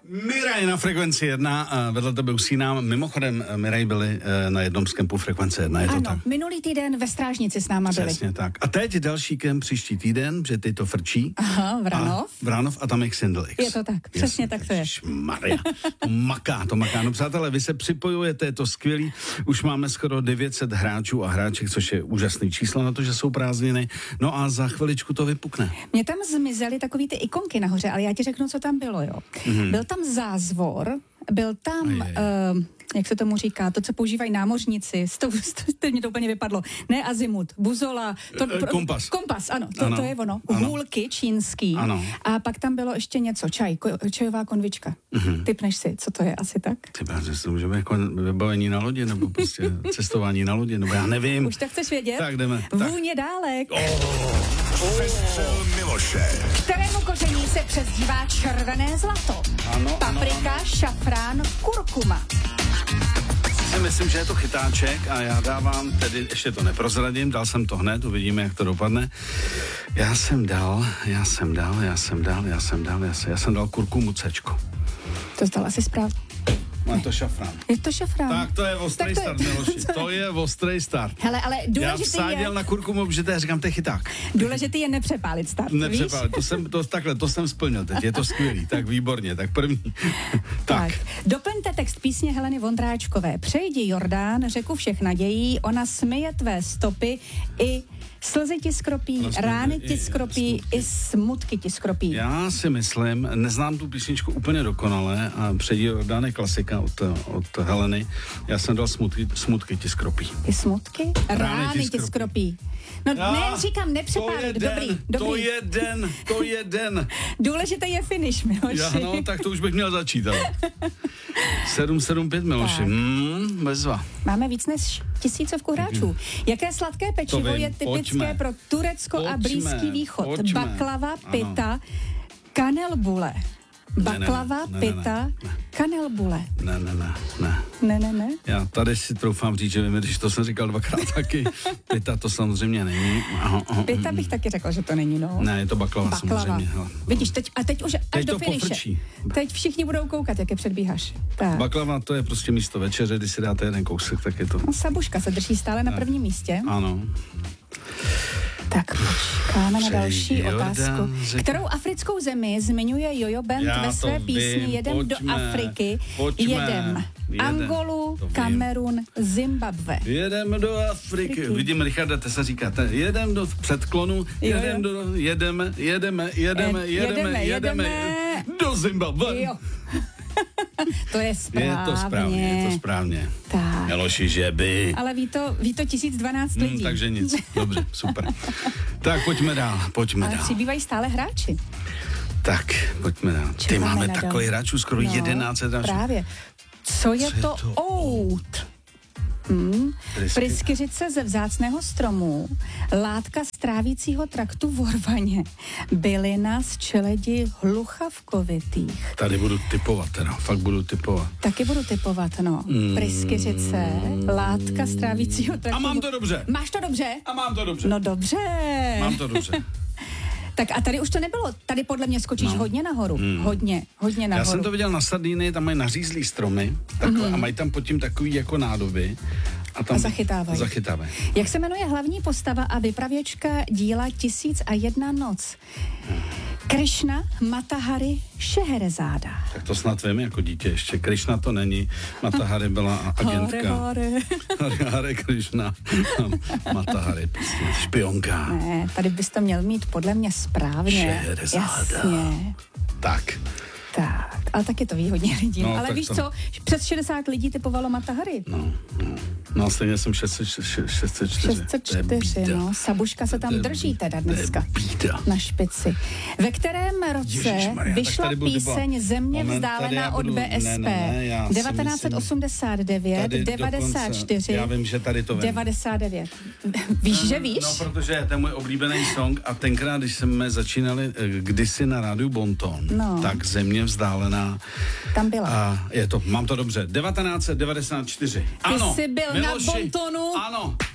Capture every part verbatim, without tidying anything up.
Miraj na frekvenci jedna, vedle tebe usínám. Mimochodem, Miraj byli na jednom z kempů frekvence jedna, je to ano, tak? minulý týden ve Strážnici s náma byli. Přesně tak. A teď další kemp příští týden, že ty to frčí. Aha, Vranov. A Vranov a tam je Xindl X. Je to tak, přesně tak to je. Maria, to maká, to maká. No přátelé, vy se připojujete, je to skvělý. Už máme skoro devět set hráčů a hráček, což je úžasný číslo na to, že jsou prázdniny. No a za chviličku to vypukne. Mně tam zmizely takový ty ikonky nahoře, ale já ti řeknu, co tam bylo, jo. Mm-hmm. Byl tam zázvor, byl tam, uh, jak se tomu říká, to, co používají námořníci, to, to mě to úplně vypadlo, ne azimut, buzola, to, e, kompas. Kompas, ano, to, ano. to je ono, Ano. hůlky čínský, Ano. a pak tam bylo ještě něco, čaj, ko, čajová konvička. Mm-hmm. Typneš si, co to je, asi tak? Ty báře, to můžeme jako vybavení na lodi, nebo prostě cestování na lodi, nebo já nevím. Už to chceš vědět? Tak jdeme. Vůně dálek. Přestřel Miloše. Kterému koření se přezdívá červené zlato? Ano, Paprika, ano, ano. šafrán, kurkuma. Si myslím, že je to chytáček a já dávám, tedy ještě to neprozradím, dal jsem to hned, uvidíme, jak to dopadne. Já jsem dal, já jsem dal, já jsem dal, já jsem dal, já jsem, já jsem dal kurkumu Cčko. To zdal asi správně. Má to šafrán. Je to šafrán. Tak to je ostrý Tak to je- start, Miloši. To je ostrý start. Hele, ale Já důležitý vsáděl je, na kurkumu, protože to je, říkám, to je chyták. důležitý je nepřepálit start, Nepřepál, víš? to jsem, to, takhle, to jsem splnil teď, je to skvělý, tak výborně, tak první. tak. Tak, doplňte text písně Heleny Vondráčkové. Přejdi Jordán, řeku všech nadějí, ona smyje tvé stopy i slzy ti skropí, Ona smyje rány i ti skropí, smutky. i smutky ti skropí. Já si myslím, neznám tu písničku úplně dokonale a Přejdi Jordán je klasika od, od Heleny. Já jsem dal smutky, smutky ti skropí. I smutky, rány, Rány ti ti skropí. skropí. No Já, ne, říkám, nepřepálit, to je dobrý, den, dobrý. To je den, to je den. Důležitý je finish, Miloši. Já, no, tak to už bych měl začít, ale. sedm sedm pět, Miloši. Tak. Hmm, bezva. Máme víc než tisícovku hráčů. Jaké sladké pečivo To vím, je typické pojďme. pro Turecko Pojďme, a Blízký východ? pojďme. Baklava, Ano. pita, kanelbule. Baklava, ne, ne, ne, pita, ne, ne. kanelbule. Ne, ne, ne, ne. Ne, ne, ne. Já tady si troufám říct, že vím, když to jsem říkal dvakrát taky. Pita to samozřejmě není. Aha, aha, Pita bych taky řekla, že to není, no. Ne, je to baklava, Baklava. samozřejmě. Hele. Vidíš, teď, a teď už až Teď do to finiše. pofrčí. Teď všichni budou koukat, jak je předbíháš. Tak. Baklava to je prostě místo večeře, když si dáte jeden kousek, tak je to... No, Sabuška se drží stále na prvním místě. Ano. Tak počkáme na Přeji další Jordán, otázku. řekni. Kterou africkou zemi zmiňuje Jojo Band Já ve to své vím, písni Jedem pojďme, do Afriky? pojďme. Jedem. Jedem, Angolu, to vím. Kamerun, Zimbabwe. Jedem do Afriky. Afriky. Vidím, Richarda, te se říká, te, jedem do předklonu, jedem jo. do, jedeme, jedeme, jedeme, Eh, jedeme, jedeme, jedeme, jedeme. do Zimbabwe. Jo. To je správně. Je to správně, je to správně. Tak. Miloši, že by. Ale ví to, ví to tisíc dvanáct lidí. Hmm, takže nic, dobře, super. Tak pojďme dál, pojďme Ale dál. přibývají stále hráči. Tak, pojďme dál. Ty Čekáme máme na dál. takových hráčů, skoro No, jedenáct hráčů. Právě. Co je Co je to, to oud? Hmm. Prysky. Pryskyřice ze vzácného stromu, látka z trávícího traktu v Orvaně, bylina z čeledi hluchavkovitých. Tady budu typovat teda, fakt budu typovat. Taky budu typovat, no. Hmm. Pryskyřice, látka z trávícího traktu. A mám to dobře. Máš to dobře? A mám to dobře. No dobře. Mám to dobře. Tak a tady už to nebylo. Tady podle mě skočíš No. hodně nahoru. Hmm. Hodně, hodně nahoru. Já jsem to viděl na Sardinii, tam mají nařízlý stromy takhle, mm-hmm. a mají tam pod tím takový jako nádoby. A, tam A zachytávají. Zachytávají. Jak se jmenuje hlavní postava a vypravěčka díla Tisíc a jedna noc? Krishna Matahari Šeherezáda. Tak to snad vím jako dítě ještě. Krishna to není. Matahari byla a- agentka. Hare, hare. Hare, Hare Krishna. Matahari, prostě špionka. Ne, tady bys to měl mít podle mě správně. Šeherezáda. Jasně. Tak. Tak, ale taky to ví hodně lidí. No, ale tak víš to- co, přes šedesát lidí typovalo Matahari. No, no. no stejně jsem šest set čtyři. šest set čtyři, no. Sabuška se tam To je drží teda to je dneska. bída. Na špici. Ve kterém roce Ježišmarja, tak vyšla tady budu píseň typovat. Země Moment, tady vzdálená já od budu- B S ne, P? ne, ne, já si devatenáct set osmdesát devět, Tady devadesát čtyři, dokonce- já vím, že tady to vím. devadesát devět. Víš, že víš? No, protože to je můj oblíbený song a tenkrát, když jsme začínali eh, kdysi na rádiu Bonton, No. tak Země vzdálená. Tam byla. A je to, mám to dobře, devatenáct set devadesát čtyři. Ty Ano, jsi byl na Miloši, Bontonu? Ano,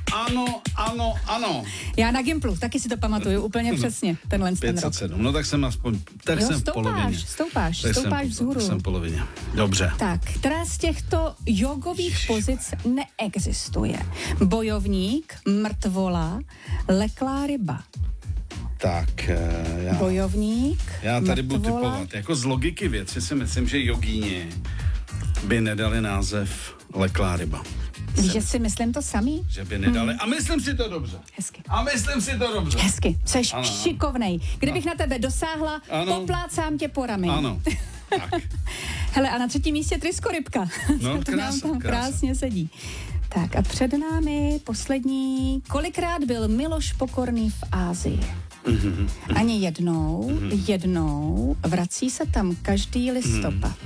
ano, ano, ano. Já na Gimplu, taky si to pamatuju úplně přesně, tenhle ten pět set rok. sedm, no tak jsem aspoň, tak Jo, jsem v stoupáš, polovině. stoupáš, Tak stoupáš jsem, vzhůru. Jsem v polovině, dobře. Tak, která z těchto jogových Ježiš. pozic neexistuje? Bojovník, mrtvola, leklá ryba. Tak, eh, já, Bojovník, já tady budu mrtvola. typovat. Jako z logiky věci si myslím, že jogíni by nedali název leklá ryba. Že si myslím to samý? Že by nedali. A myslím si to dobře. Hezky. A myslím si to dobře. Hezky, seš Ano, ano. šikovnej. Kdybych na tebe dosáhla, Ano. poplácám tě po rameni. Ano. Tak. Hele, a na třetím místě tryskorybka. No, to nám krása, tam krása. krásně sedí. Tak a před námi poslední. Kolikrát byl Miloš Pokorný v Ázii? Mm-hmm. Ani jednou, mm-hmm. jednou. Vrací se tam každý listopad.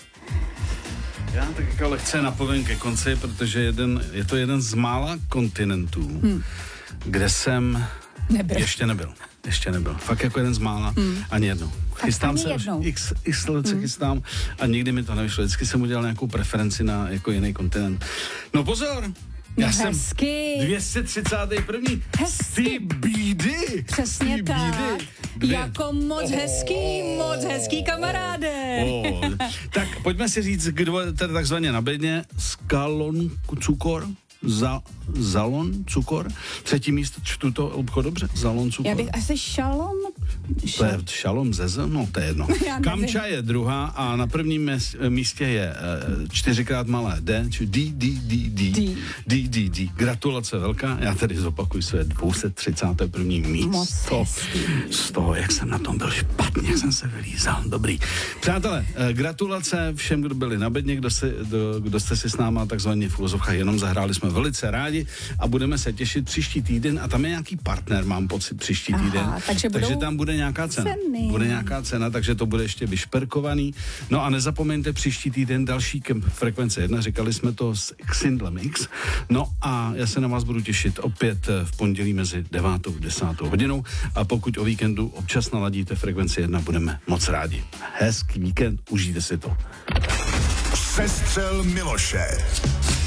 Já tak jako lehce napovím ke konci, protože jeden, je to jeden z mála kontinentů, hmm. kde jsem Nebyl. ještě nebyl. Ještě nebyl. Fakt jako jeden z mála, hmm. ani jednou. Chystám ani se jednou. už x, x let se chystám a nikdy mi to nevyšlo. Vždycky jsem udělal nějakou preferenci na jako jiný kontinent. No pozor! Já No jsem hezky. dvě stě třicátý první Hezky. Ty bídy! Přesně Ty tak. bídy. Dvě. Jako moc hezký, moc hezký kamaráde. Oh. Tak pojďme si říct, kdo tedy takzvaně na bedně. Skalon cukor, za, zalon cukor. Třetí místo, čtu to obchod dobře? Zalon cukor. Já bych asi šalom. To je šalom zeze? No, to je jedno. Já nevím. Kamča je druhá a na prvním mes- místě je uh, čtyřikrát malé D, či D, D, D, D, D. D, D, D. Gratulace velká. Já tady zopakuju své dvě stě třicáté první místo. Moc hezký. Z toho, jak jsem na tom byl špatně, jak jsem se vylízal. Dobrý. Přátelé, eh, gratulace všem, kdo byli na bedně, kdo, se, kdo, kdo jste si s náma takzvaně v úvozovkách jenom zahráli, jsme velice rádi a budeme se těšit příští týden a tam je nějaký partner, mám pocit, příští Aha, týden. takže budou takže tam bude nějaká cena. ceny. Bude nějaká cena, takže to bude ještě vyšperkovaný. No a nezapomeňte příští týden další kemp Frekvence jedna, říkali jsme to s Xindlem X. No a já se na vás budu těšit opět v pondělí mezi devátou a desátou hodinou a pokud o víkendu občas naladíte Frekvenci jedna, budeme moc rádi. Hezký víkend, užijte si to. Sestřel Miloše.